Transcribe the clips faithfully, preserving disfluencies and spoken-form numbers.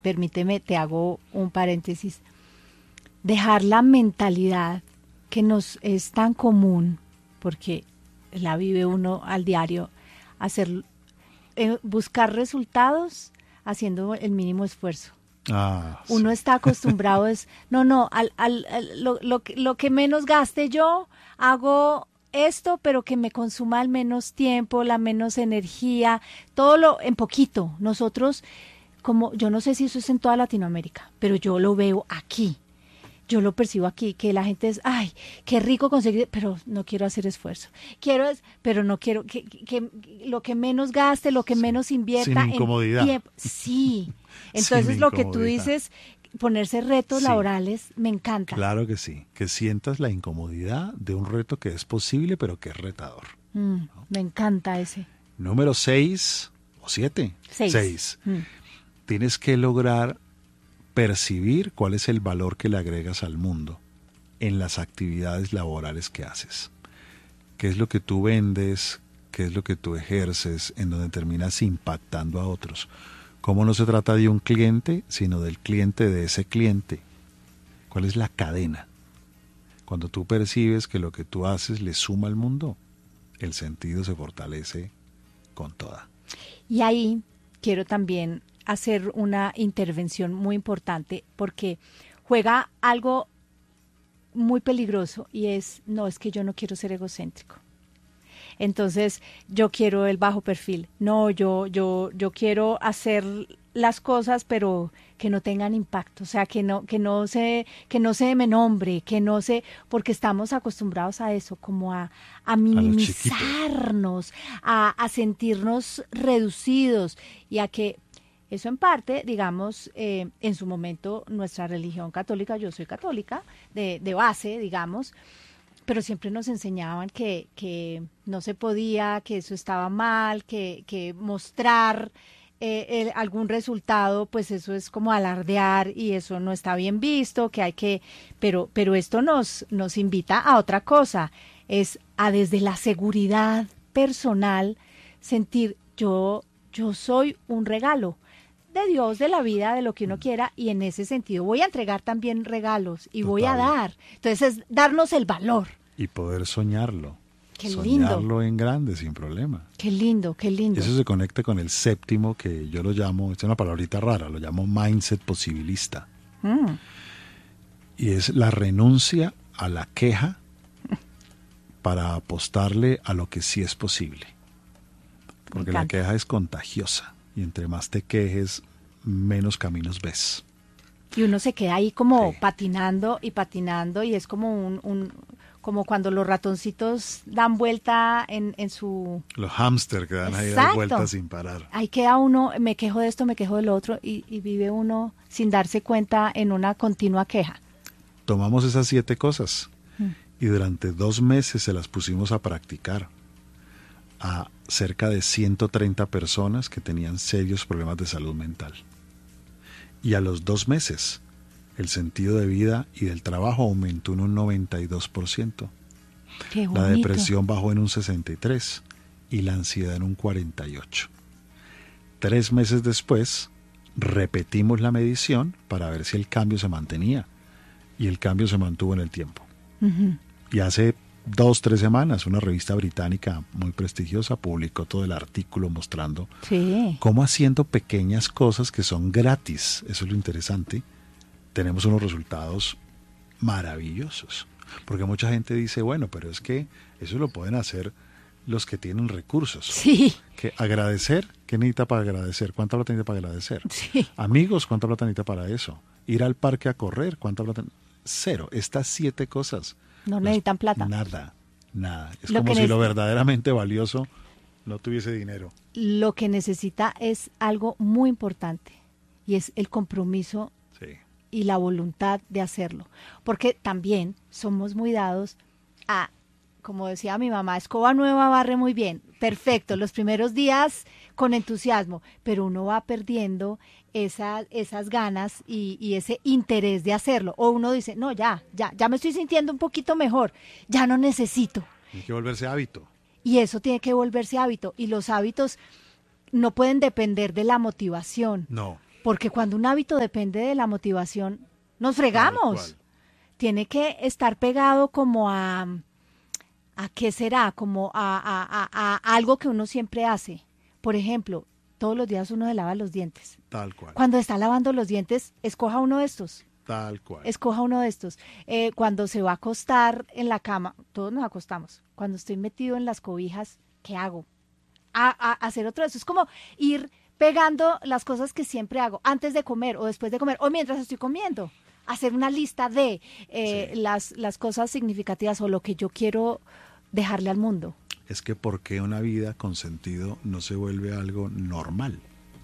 permíteme, te hago un paréntesis, dejar la mentalidad que nos es tan común, porque la vive uno al diario, hacer, eh, buscar resultados haciendo el mínimo esfuerzo. Ah, Uno sí. está acostumbrado es, no, no, al, al, al- lo, lo, que- lo que menos gaste yo, hago esto, pero que me consuma el menos tiempo, la menos energía, todo lo en poquito. Nosotros, como, yo no sé si eso es en toda Latinoamérica, pero yo lo veo aquí. Yo lo percibo aquí, que la gente es, ay, qué rico conseguir, pero no quiero hacer esfuerzo. Quiero, es, pero no quiero, que, que, que lo que menos gaste, lo que Sí. menos invierta Sin en incomodidad. tiempo. Sí. Sin Entonces lo que tú incomodidad. dices, ponerse retos Sí. laborales, me encanta. Claro que sí, que sientas la incomodidad de un reto que es posible pero que es retador. Mm, me encanta ese. Número seis o siete. Seis. Seis. Mm. Tienes que lograr percibir cuál es el valor que le agregas al mundo en las actividades laborales que haces. ¿Qué es lo que tú vendes? ¿Qué es lo que tú ejerces? En donde terminas impactando a otros. Cómo no se trata de un cliente, sino del cliente de ese cliente. ¿Cuál es la cadena? Cuando tú percibes que lo que tú haces le suma al mundo, el sentido se fortalece con toda. Y ahí quiero también hacer una intervención muy importante porque juega algo muy peligroso y es, no, es que yo no quiero ser egocéntrico. Entonces, yo quiero el bajo perfil. No, yo yo yo quiero hacer las cosas pero que no tengan impacto, o sea, que no que no se que no se me nombre, que no se porque estamos acostumbrados a eso, como a a minimizarnos, a, a sentirnos reducidos y a que eso en parte, digamos, eh, en su momento nuestra religión católica, yo soy católica de, de base, digamos, pero siempre nos enseñaban que, que no se podía, que eso estaba mal, que, que mostrar eh, el- algún resultado, pues eso es como alardear y eso no está bien visto, que hay que, pero, pero esto nos, nos invita a otra cosa, es a desde la seguridad personal sentir yo, yo soy un regalo de Dios, de la vida, de lo que uno quiera, y en ese sentido voy a entregar también regalos y voy a Total. dar. Entonces es darnos el valor. Y poder soñarlo. Qué lindo. Soñarlo en grande, sin problema. Qué lindo, qué lindo. Eso se conecta con el séptimo, que yo lo llamo, es una palabrita rara, lo llamo mindset posibilista. Mm, Y es la renuncia a la queja para apostarle a lo que sí es posible. Porque la encanta. queja es contagiosa. Y entre más te quejes, menos caminos ves. Y uno se queda ahí como Sí. patinando y patinando y es como un, un como cuando los ratoncitos dan vuelta en, en su... Los hámster que dan ahí las Exacto. vueltas sin parar. Ahí queda uno, me quejo de esto, me quejo del otro y, y vive uno sin darse cuenta en una continua queja. Tomamos esas siete cosas Mm. y durante dos meses se las pusimos a practicar a cerca de ciento treinta personas que tenían serios problemas de salud mental. Y a los dos meses, el sentido de vida y del trabajo aumentó en un noventa y dos por ciento. Qué bonito. La depresión bajó en un sesenta y tres por ciento y la ansiedad en un cuarenta y ocho por ciento. Tres meses después, repetimos la medición para ver si el cambio se mantenía. Y el cambio se mantuvo en el tiempo. Ujú. Y hace dos, tres semanas, una revista británica muy prestigiosa publicó todo el artículo mostrando Sí. cómo haciendo pequeñas cosas que son gratis, eso es lo interesante, tenemos unos resultados maravillosos. Porque mucha gente dice, bueno, pero es que eso lo pueden hacer los que tienen recursos. Sí. Que agradecer, ¿qué necesita para agradecer? ¿Cuánta plata necesita para agradecer? Sí. Amigos, ¿cuánta plata necesita para eso? Ir al parque a correr, ¿cuánta plata? Cero. Estas siete cosas. No pues, necesitan plata. Nada, nada. Es Lo como que si lo neces- verdaderamente valioso no tuviese dinero. Lo que necesita es algo muy importante y es el compromiso Sí. y la voluntad de hacerlo. Porque también somos muy dados a, como decía mi mamá, escoba nueva barre muy bien. Perfecto, los primeros días con entusiasmo, pero uno va perdiendo esa, esas ganas y, y ese interés de hacerlo. O uno dice, no, ya, ya, ya me estoy sintiendo un poquito mejor, ya no necesito. Hay que volverse hábito. Y eso tiene que volverse hábito. Y los hábitos no pueden depender de la motivación. No. porque cuando un hábito depende de la motivación, nos fregamos. Tiene que estar pegado como a, ¿a qué será? Como a, a, a, a algo que uno siempre hace. Por ejemplo, todos los días uno se lava los dientes. Tal cual. Cuando está lavando los dientes, escoja uno de estos. Tal cual. Escoja uno de estos. Eh, cuando se va a acostar en la cama, todos nos acostamos. Cuando estoy metido en las cobijas, ¿qué hago? A, a, a hacer otro de eso. Es como ir pegando las cosas que siempre hago antes de comer o después de comer o mientras estoy comiendo. Hacer una lista de eh, sí. las, las cosas significativas o lo que yo quiero dejarle al mundo. Es que ¿por qué una vida con sentido no se vuelve algo normal?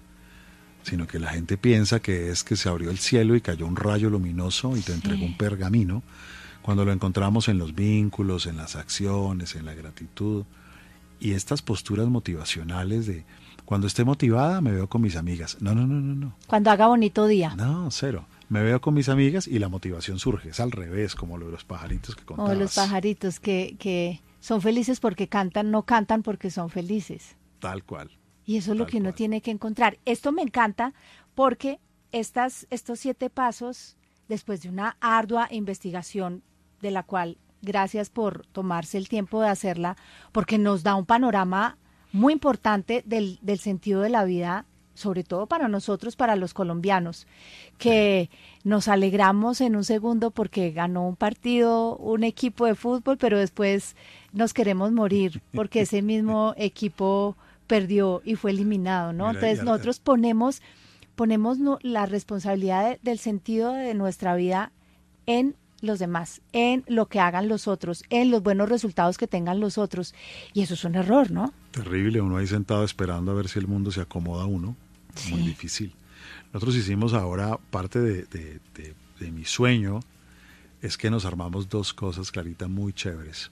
Sino que la gente piensa que es que se abrió el cielo y cayó un rayo luminoso y te sí. entregó un pergamino, cuando lo encontramos en los vínculos, en las acciones, en la gratitud. Y estas posturas motivacionales de cuando esté motivada me veo con mis amigas. No, no, no, no, no. Cuando haga bonito día. No, cero. Me veo con mis amigas y la motivación surge. Es al revés, como lo de los pajaritos que contabas. O los pajaritos que, que son felices porque cantan, no cantan porque son felices. Tal cual. Y eso es lo Tal que uno cual. tiene que encontrar. Esto me encanta porque estas, estos siete pasos, después de una ardua investigación de la cual gracias por tomarse el tiempo de hacerla, porque nos da un panorama muy importante del, del sentido de la vida, sobre todo para nosotros, para los colombianos, que nos alegramos en un segundo porque ganó un partido, un equipo de fútbol, pero después nos queremos morir porque ese mismo equipo perdió y fue eliminado, ¿no? Mira, Entonces ya, nosotros ponemos, ponemos no, la responsabilidad de, del sentido de nuestra vida en los demás, en lo que hagan los otros, en los buenos resultados que tengan los otros. Y eso es un error, ¿no? Terrible, uno ahí sentado esperando a ver si el mundo se acomoda a uno. Sí. Muy difícil. Nosotros hicimos ahora parte de, de, de, de mi sueño, es que nos armamos dos cosas, Clarita, muy chéveres.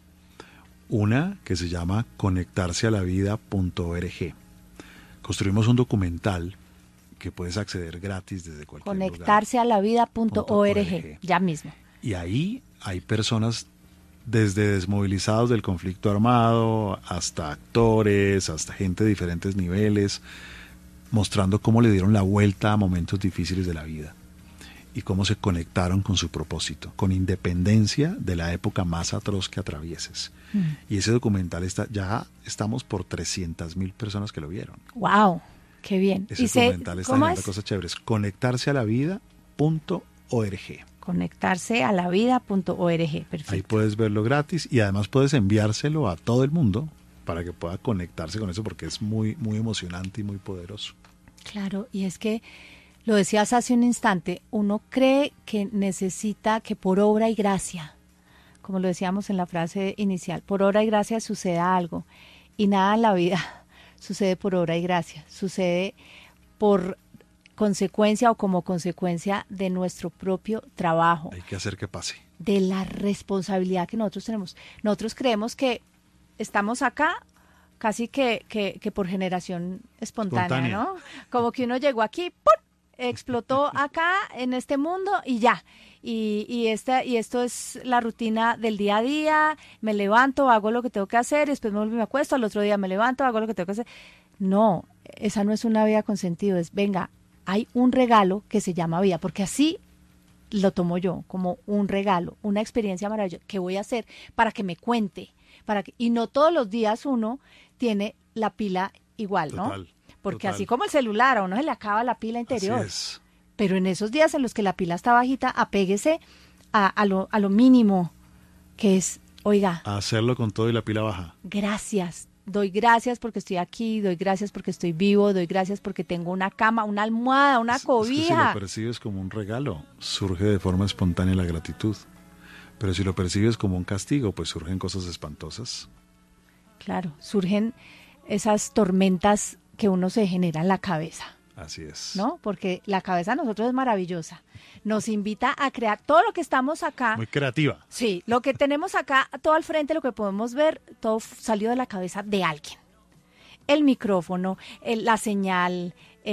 Una que se llama conectarse a la vida punto org. Construimos un documental que puedes acceder gratis desde cualquier lugar. conectarse a la vida punto org, ya mismo. Y ahí hay personas desde desmovilizados del conflicto armado hasta actores, hasta gente de diferentes niveles, mostrando cómo le dieron la vuelta a momentos difíciles de la vida y cómo se conectaron con su propósito, con independencia de la época más atroz que atravieses. Mm. Y ese documental está, ya estamos por trescientas mil personas que lo vieron. ¡Wow! ¡Qué bien! Ese documental está generando cosas chéveres. Conectarse a la vida punto org. Conectarse a la vida punto org, perfecto. Ahí puedes verlo gratis y además puedes enviárselo a todo el mundo para que pueda conectarse con eso porque es muy, muy emocionante y muy poderoso. Claro, y es que lo decías hace un instante, uno cree que necesita que por obra y gracia, como lo decíamos en la frase inicial, por obra y gracia suceda algo, y nada en la vida sucede por obra y gracia, sucede por consecuencia o como consecuencia de nuestro propio trabajo. Hay que hacer que pase. De la responsabilidad que nosotros tenemos. Nosotros creemos que estamos acá casi que, que, que por generación espontánea, espontánea, ¿no? Como que uno llegó aquí, ¡pum!, explotó acá en este mundo y ya. Y, y, esta, y esto es la rutina del día a día, me levanto, hago lo que tengo que hacer, después me vuelvo y me acuesto, al otro día me levanto, hago lo que tengo que hacer. No, esa no es una vida con sentido, es venga, hay un regalo que se llama vida, porque así lo tomo yo, como un regalo, una experiencia maravillosa que voy a hacer para que me cuente, para que, y no todos los días uno tiene la pila igual, total, ¿no? Porque total. Así como el celular, a uno se le acaba la pila interior. Así es. Pero en esos días en los que la pila está bajita, apéguese a, a, lo, a lo mínimo, que es, oiga. A hacerlo con todo y la pila baja. Gracias. Doy gracias porque estoy aquí, doy gracias porque estoy vivo, doy gracias porque tengo una cama, una almohada, una cobija. Es que si lo percibes como un regalo, surge de forma espontánea la gratitud. Pero si lo percibes como un castigo, pues surgen cosas espantosas. Claro, surgen esas tormentas que uno se genera en la cabeza. Así es. ¿No? Porque la cabeza de nosotros es maravillosa. Nos invita a crear todo lo que estamos acá. Muy creativa. Sí, lo que tenemos acá, todo al frente, lo que podemos ver, todo salió de la cabeza de alguien. El micrófono, el, la señal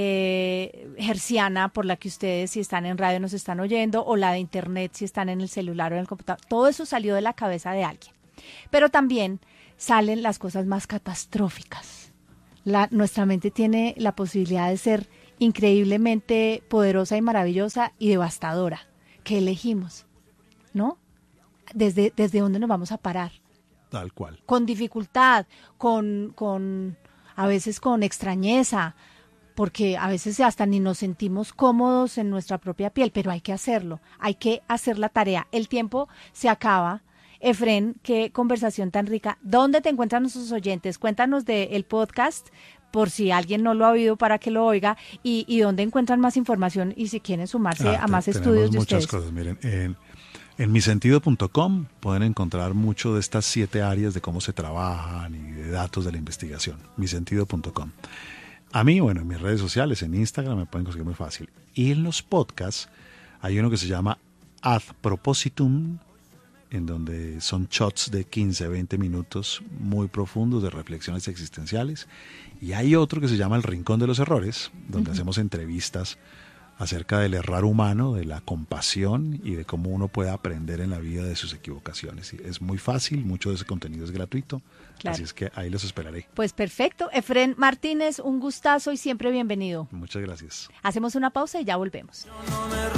eh, hertziana por la que ustedes, si están en radio, nos están oyendo, o la de internet, si están en el celular o en el computador. Todo eso salió de la cabeza de alguien. Pero también salen las cosas más catastróficas. La, nuestra mente tiene la posibilidad de ser increíblemente poderosa y maravillosa y devastadora. ¿Qué elegimos? ¿No? ¿Desde, desde dónde nos vamos a parar? Tal cual. Con dificultad, con, con a veces con extrañeza, porque a veces hasta ni nos sentimos cómodos en nuestra propia piel, pero hay que hacerlo, hay que hacer la tarea. El tiempo se acaba. Efren, qué conversación tan rica. ¿Dónde te encuentran nuestros oyentes? Cuéntanos del podcast, por si alguien no lo ha oído para que lo oiga, y, y dónde encuentran más información y si quieren sumarse Ah, a más te, estudios de muchas ustedes. Cosas. Miren, en, en mi sentido punto com pueden encontrar mucho de estas siete áreas de cómo se trabajan y de datos de la investigación. mi sentido punto com. A mí, bueno, en mis redes sociales, en Instagram me pueden conseguir muy fácil. Y en los podcasts hay uno que se llama Ad Propositum, en donde son shots de quince, veinte minutos muy profundos de reflexiones existenciales. Y hay otro que se llama El Rincón de los Errores, donde uh-huh. hacemos entrevistas acerca del errar humano, de la compasión y de cómo uno puede aprender en la vida de sus equivocaciones. Es muy fácil, mucho de ese contenido es gratuito, claro. Así es que ahí los esperaré. Pues perfecto. Efren Martínez, un gustazo y siempre bienvenido. Muchas gracias. Hacemos una pausa y ya volvemos.